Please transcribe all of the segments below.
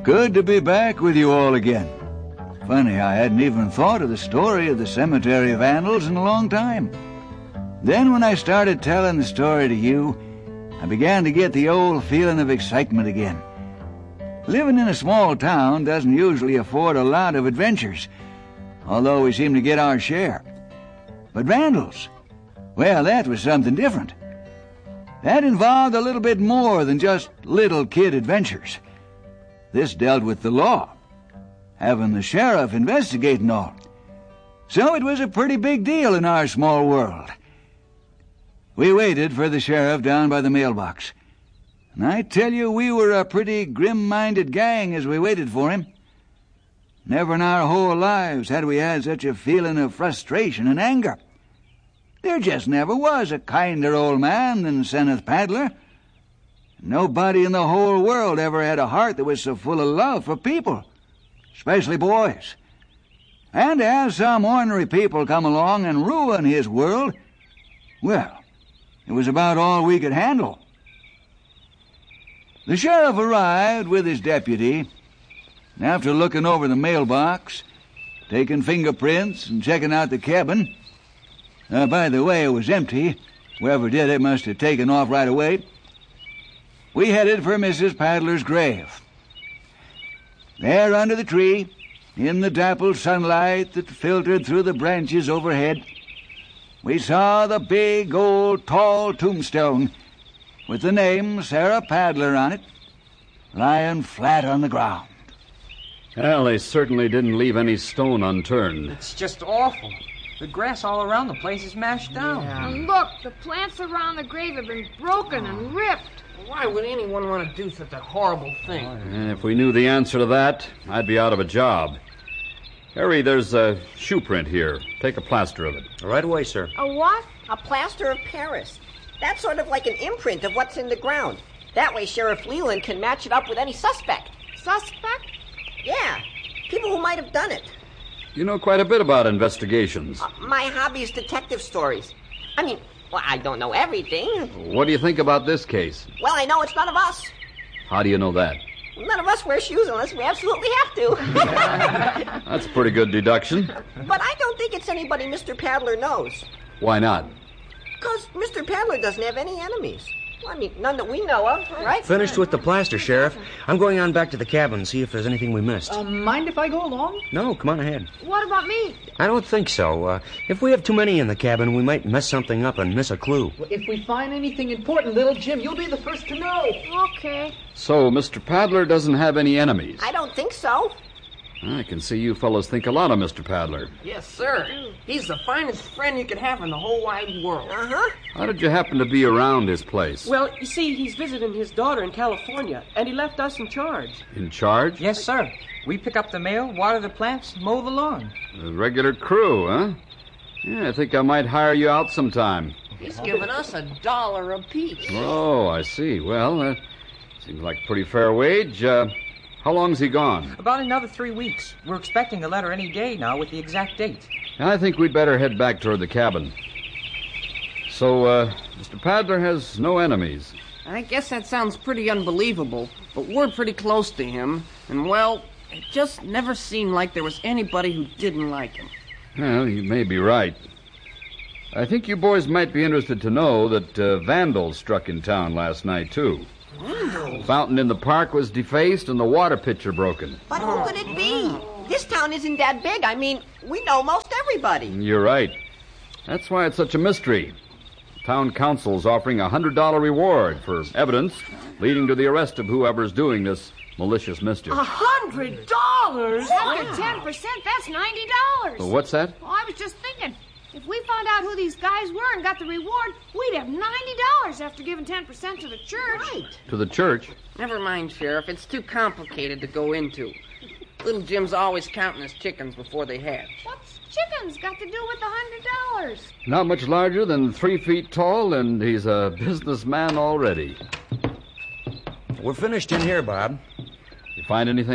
Good to be back with you all again. Funny, I hadn't even thought of the story of the cemetery vandals in a long time. Then when I started telling the story to you, I began to get the old feeling of excitement again. Living in a small town doesn't usually afford a lot of adventures, although we seem to get our share. But vandals, well, that was something different. That involved a little bit more than just little kid adventures. This dealt with the law, having the sheriff investigate and all. So it was a pretty big deal in our small world. We waited for the sheriff down by the mailbox. And I tell you, we were a pretty grim-minded gang as we waited for him. Never in our whole lives had we had such a feeling of frustration and anger. There just never was a kinder old man than Senneth Padler. Nobody in the whole world ever had a heart that was so full of love for people, especially boys. And to have some ornery people come along and ruin his world, well, it was about all we could handle. The sheriff arrived with his deputy, and after looking over the mailbox, taking fingerprints and checking out the cabin. By the way, it was empty. Whoever did it must have taken off right away. We headed for Mrs. Padler's grave. There under the tree, in the dappled sunlight that filtered through the branches overhead, we saw the big, old, tall tombstone with the name Sarah Padler on it, lying flat on the ground. Well, they certainly didn't leave any stone unturned. It's just awful. The grass all around the place is mashed down. Yeah. And look, the plants around the grave have been broken and ripped. Why would anyone want to do such a horrible thing? And if we knew the answer to that, I'd be out of a job. Harry, there's a shoe print here. Take a plaster of it. Right away, sir. A what? A plaster of Paris. That's sort of like an imprint of what's in the ground. That way Sheriff Leland can match it up with any suspect. Suspect? Yeah, people who might have done it. You know quite a bit about investigations. My hobby is detective stories. I mean, well, I don't know everything. What do you think about this case? Well, I know it's none of us. How do you know that? None of us wear shoes unless we absolutely have to. That's a pretty good deduction. But I don't think it's anybody Mr. Padler knows. Why not? Because Mr. Padler doesn't have any enemies. Well, I mean, none that we know of, right? Finished with the plaster, Sheriff. I'm going on back to the cabin and see if there's anything we missed. Mind if I go along? No, come on ahead. What about me? I don't think so. If we have too many in the cabin, we might mess something up and miss a clue. Well, if we find anything important, little Jim, you'll be the first to know. Okay. So, Mr. Padler doesn't have any enemies? I don't think so. I can see you fellows think a lot of Mr. Padler. Yes, sir. He's the finest friend you could have in the whole wide world. Uh-huh. How did you happen to be around his place? Well, you see, he's visiting his daughter in California, and he left us in charge. In charge? Yes, sir. We pick up the mail, water the plants, mow the lawn. A regular crew, huh? Yeah, I think I might hire you out sometime. He's giving us $1 apiece. Oh, I see. Well, that seems like a pretty fair wage. How long's he gone? About another 3 weeks. We're expecting a letter any day now with the exact date. I think we'd better head back toward the cabin. So, Mr. Padler has no enemies. I guess that sounds pretty unbelievable, but we're pretty close to him, and, well, it just never seemed like there was anybody who didn't like him. Well, you may be right. I think you boys might be interested to know that vandals struck in town last night, too. The fountain in the park was defaced and the water pitcher broken. But who could it be? This town isn't that big. I mean, we know most everybody. You're right. That's why it's such a mystery. The town council's offering a $100 reward for evidence leading to the arrest of whoever's doing this malicious mischief. $100? After 10%, that's $90. What's that? Oh, I was just thinking, if we found out who these guys were and got the reward, we'd have $90 after giving 10% to the church. Right. To the church? Never mind, Sheriff. It's too complicated to go into. Little Jim's always counting his chickens before they hatch. What's chickens got to do with the $100? Not much larger than 3 feet tall, and he's a businessman already. We're finished in here, Bob. You find anything?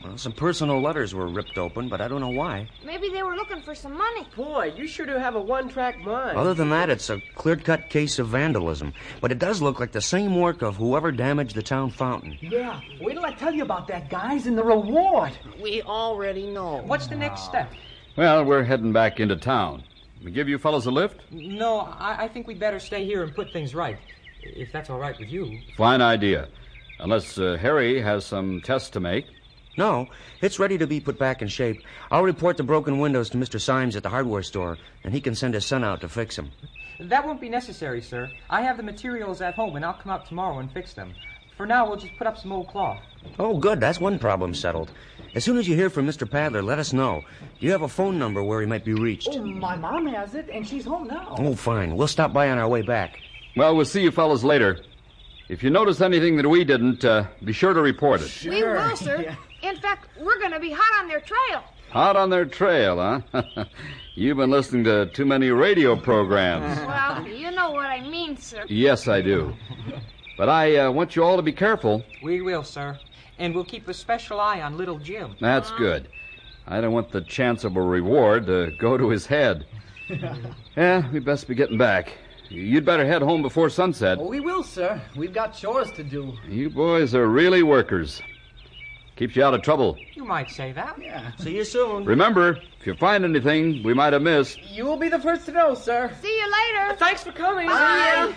Well, some personal letters were ripped open, but I don't know why. Maybe they were looking for some money. Boy, you sure do have a one-track mind. Other than that, it's a clear-cut case of vandalism. But it does look like the same work of whoever damaged the town fountain. Yeah, wait till I tell you about that, guys, and the reward. We already know. What's the next step? Well, we're heading back into town. We give you fellas a lift? No, I think we'd better stay here and put things right, if that's all right with you. Fine idea. Unless Harry has some tests to make. No, it's ready to be put back in shape. I'll report the broken windows to Mr. Symes at the hardware store, and he can send his son out to fix them. That won't be necessary, sir. I have the materials at home, and I'll come out tomorrow and fix them. For now, we'll just put up some old cloth. Oh, good. That's one problem settled. As soon as you hear from Mr. Padler, let us know. Do you have a phone number where he might be reached? Oh, my mom has it, and she's home now. Oh, fine. We'll stop by on our way back. Well, we'll see you fellas later. If you notice anything that we didn't, be sure to report it. We will, sir. Yeah. In fact, we're going to be hot on their trail. Hot on their trail, huh? You've been listening to too many radio programs. Well, you know what I mean, sir. Yes, I do. But I want you all to be careful. We will, sir. And we'll keep a special eye on little Jim. That's good. I don't want the chance of a reward to go to his head. Yeah, we best be getting back. You'd better head home before sunset. Oh, we will, sir. We've got chores to do. You boys are really workers. Keeps you out of trouble. You might say that. Yeah. See you soon. Remember, if you find anything we might have missed... You will be the first to know, sir. See you later. Thanks for coming. Bye.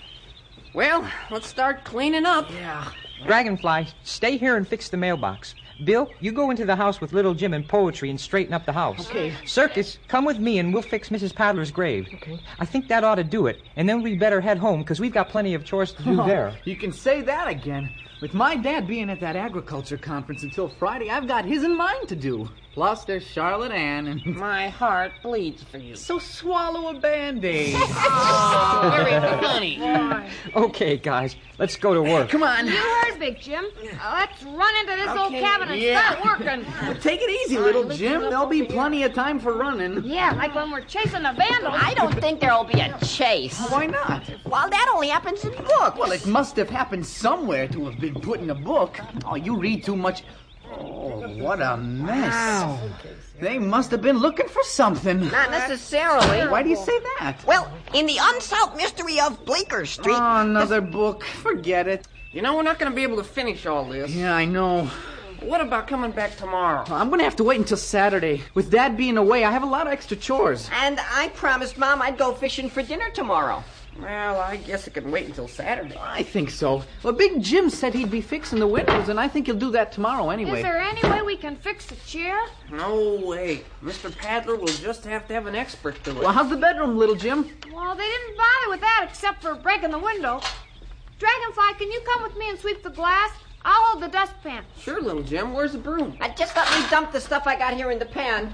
Well, let's start cleaning up. Yeah. Dragonfly, stay here and fix the mailbox. Bill, you go into the house with little Jim and Poetry and straighten up the house. Okay. Circus, come with me and we'll fix Mrs. Padler's grave. Okay. I think that ought to do it. And then we better head home because we've got plenty of chores to do there. You can say that again. With my dad being at that agriculture conference until Friday, I've got his and mine to do. Plus, there's Charlotte Ann and... My heart bleeds for you. So swallow a Band-Aid. Oh, very funny. Okay, guys, let's go to work. Come on. You heard, Big Jim. Let's run into this old cabin and Yeah. start working. Take it easy, little Jim. There'll be plenty of time for running. Yeah, like when we're chasing the vandals. I don't think there'll be a chase. Why not? Well, that only happens in books. Well, it must have happened somewhere to have been put in a book. Oh, you read too much. Oh, what a mess. They must have been looking for something. Not necessarily. Why do you say that? Well, in the unsolved mystery of Bleecker Street. Oh, another book. Forget it. You know, we're not going to be able to finish all this. Yeah, I know. What about coming back tomorrow? I'm going to have to wait until Saturday. With Dad being away, I have a lot of extra chores. And I promised Mom I'd go fishing for dinner tomorrow. Well, I guess it can wait until Saturday. I think so. Well, Big Jim said he'd be fixing the windows, and I think he'll do that tomorrow anyway. Is there any way we can fix the chair? No way. Mr. Padler will just have to have an expert do it. Well, how's the bedroom, little Jim? Well, they didn't bother with that except for breaking the window. Dragonfly, can you come with me and sweep the glass? I'll hold the dustpan. Sure, little Jim. Where's the broom? Just let me dump the stuff I got here in the pan.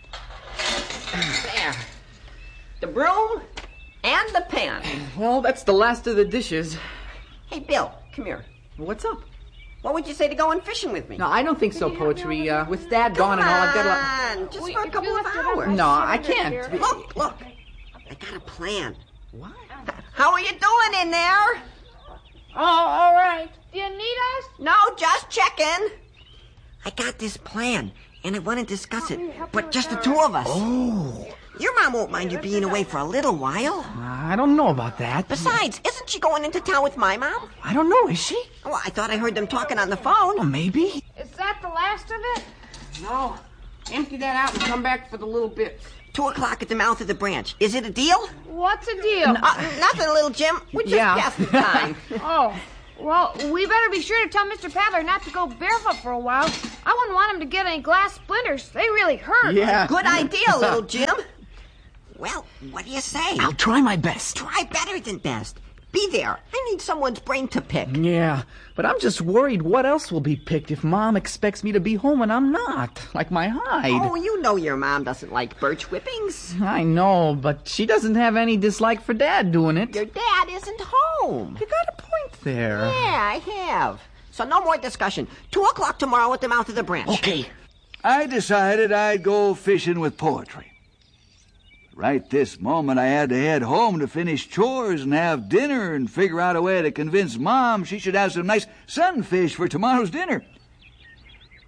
There. The broom and the pan. Well, that's the last of the dishes. Hey, Bill, come here. What's up? What would you say to going fishing with me? No, I don't think so, Poetry. With Dad gone and all, I've got to... Come on, just for a couple of hours. No, I can't. Look. I got a plan. What? How are you doing in there? Oh, all right. Do you need us? No, just checking. I got this plan, and I want to discuss it, but just the two of us. Oh. Your mom won't mind you being away for a little while. I don't know about that. Besides, isn't she going into town with my mom? I don't know, is she? Well, I thought I heard them talking on the phone. Well, maybe. Is that the last of it? No. Empty that out and come back for the little bits. 2:00 at the mouth of the branch. Is it a deal? What's the deal? Nothing, little Jim. We're just past the time. Oh, well, we better be sure to tell Mr. Padler not to go barefoot for a while. I wouldn't want him to get any glass splinters. They really hurt. Yeah. Good idea, little Jim. Well, what do you say? I'll try my best. Try better than best. Be there. I need someone's brain to pick. Yeah, but I'm just worried what else will be picked if Mom expects me to be home and I'm not. Like my hide. Oh, you know your mom doesn't like birch whippings. I know, but she doesn't have any dislike for Dad doing it. Your dad isn't home. You got a point there. Yeah, I have. So no more discussion. 2:00 tomorrow at the mouth of the branch. Okay. I decided I'd go fishing with Poetry. Right this moment, I had to head home to finish chores and have dinner and figure out a way to convince Mom she should have some nice sunfish for tomorrow's dinner.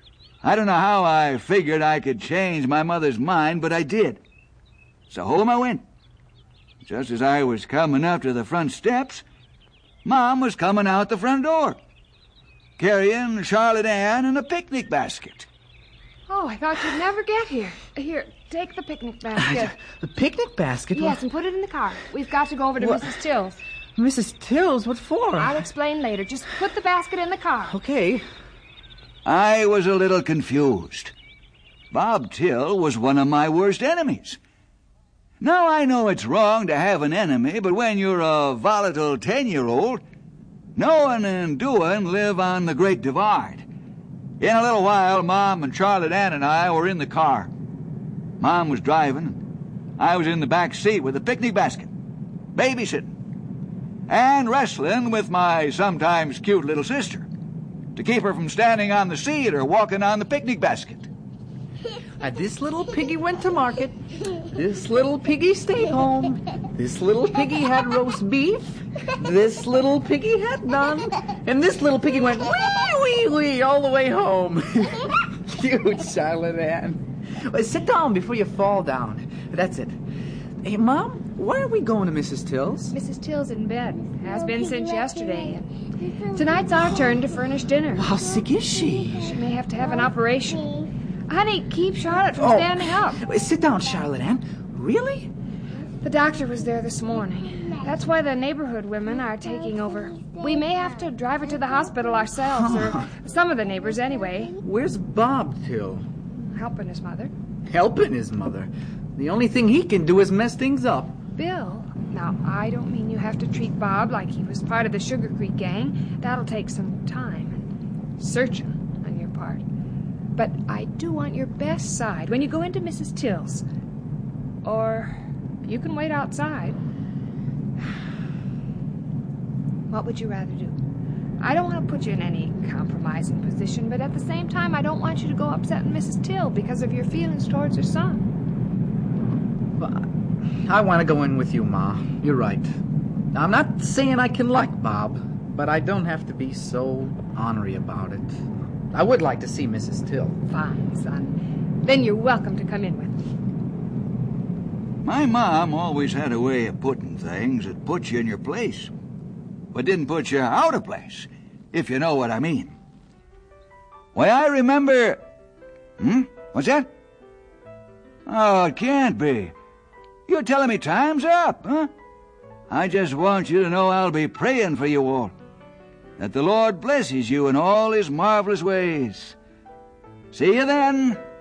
I don't know how I figured I could change my mother's mind, but I did. So home I went. Just as I was coming up to the front steps, Mom was coming out the front door, carrying Charlotte Ann in a picnic basket. Oh, I thought you'd never get here. Here, take the picnic basket. The picnic basket? Yes, and put it in the car. We've got to go over to Mrs. Till's. Mrs. Till's? What for? I'll explain later. Just put the basket in the car. Okay. I was a little confused. Bob Till was one of my worst enemies. Now I know it's wrong to have an enemy, but when you're a volatile 10-year-old, knowing and doing live on the Great Divide. In a little while, Mom and Charlotte Ann and I were in the car. Mom was driving. I was in the back seat with a picnic basket, babysitting, and wrestling with my sometimes cute little sister to keep her from standing on the seat or walking on the picnic basket. This little piggy went to market. This little piggy stayed home. This little piggy had roast beef. This little piggy had none. And this little piggy went wee, wee, wee all the way home. Cute, Charlotte Ann. Well, sit down before you fall down. That's it. Hey, Mom, why are we going to Mrs. Till's? Mrs. Till's in bed. Has been since yesterday. Tonight's our turn to furnish dinner. How sick is she? She may have to have an operation. Honey, keep Charlotte from standing up. Sit down, Charlotte Ann. Really? The doctor was there this morning. That's why the neighborhood women are taking over. We may have to drive her to the hospital ourselves, or some of the neighbors anyway. Where's Bob Till? Helping his mother. Helping his mother? The only thing he can do is mess things up. Bill, now, I don't mean you have to treat Bob like he was part of the Sugar Creek gang. That'll take some time and searching on your part. But I do want your best side when you go into Mrs. Till's. Or you can wait outside. What would you rather do? I don't want to put you in any compromising position, but at the same time, I don't want you to go upsetting Mrs. Till because of your feelings towards her son. I want to go in with you, Ma. You're right. I'm not saying I can like Bob, but I don't have to be so ornery about it. I would like to see Mrs. Till. Fine, son. Then you're welcome to come in with me. My mom always had a way of putting things that put you in your place, but didn't put you out of place, if you know what I mean. Why, I remember... What's that? Oh, it can't be. You're telling me time's up, huh? I just want you to know I'll be praying for you all, that the Lord blesses you in all His marvelous ways. See you then.